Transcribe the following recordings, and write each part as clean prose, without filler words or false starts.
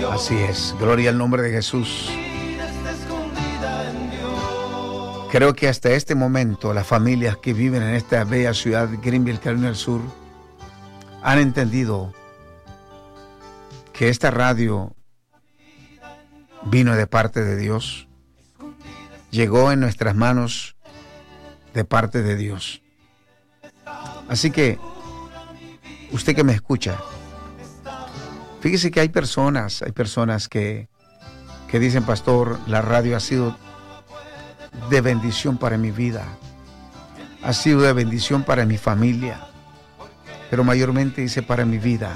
Así es, gloria al nombre de Jesús. Creo que hasta este momento las familias que viven en esta bella ciudad de Greenville, Carolina del Sur, han entendido que esta radio vino de parte de Dios, llegó en nuestras manos de parte de Dios. Así que, usted que me escucha, fíjese que hay personas que dicen, pastor, la radio ha sido de bendición para mi vida, ha sido de bendición para mi familia, pero mayormente dice para mi vida.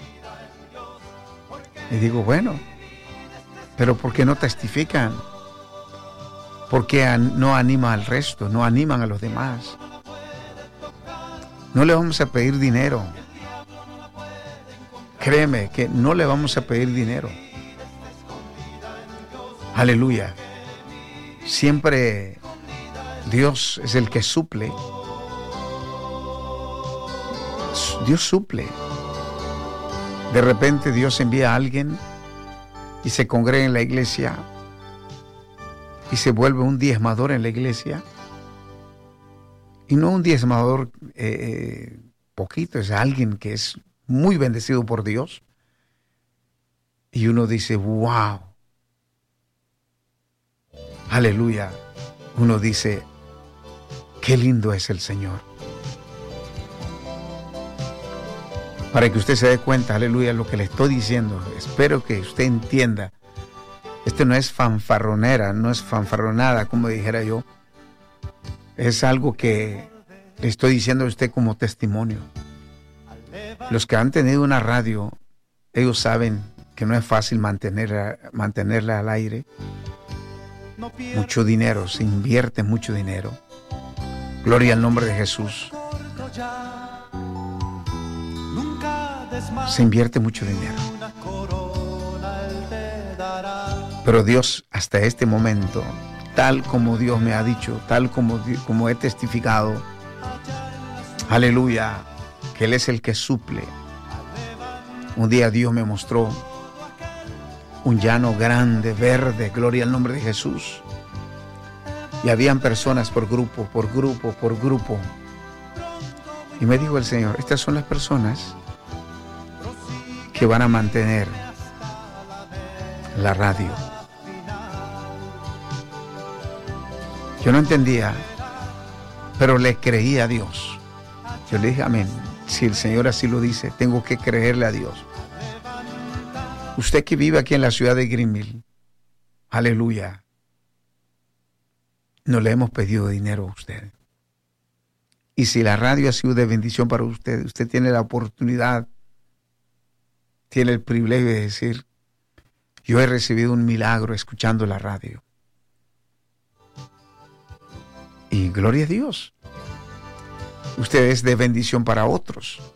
Y digo, bueno, pero ¿por qué no testifican? ¿Por qué no animan al resto? No animan a los demás. No le vamos a pedir dinero. Créeme que no le vamos a pedir dinero. Aleluya. Siempre Dios es el que suple. Dios suple. De repente Dios envía a alguien y se congrega en la iglesia y se vuelve un diezmador en la iglesia. Y no un diezmador poquito, es alguien que es muy bendecido por Dios. Y uno dice, wow. Aleluya. Uno dice, qué lindo es el Señor. Para que usted se dé cuenta, aleluya, lo que le estoy diciendo. Espero que usted entienda. Esto no es fanfarronera, no es fanfarronada, como dijera yo. Es algo que le estoy diciendo a usted como testimonio. Los que han tenido una radio, ellos saben que no es fácil mantenerla al aire. Mucho dinero, se invierte mucho dinero. Gloria al nombre de Jesús. Se invierte mucho dinero. Pero Dios, hasta este momento, tal como Dios me ha dicho, tal como he testificado, aleluya, que Él es el que suple. Un día Dios me mostró un llano grande, verde, gloria al nombre de Jesús. Y habían personas por grupo. Y me dijo el Señor, estas son las personas que van a mantener la radio. Yo no entendía, pero le creí a Dios. Yo le dije, amén. Si el Señor así lo dice, tengo que creerle a Dios. Usted que vive aquí en la ciudad de Greenville, aleluya, no le hemos pedido dinero a usted. Y si la radio ha sido de bendición para usted, usted tiene la oportunidad, tiene el privilegio de decir, yo he recibido un milagro escuchando la radio. Y gloria a Dios. Usted es de bendición para otros.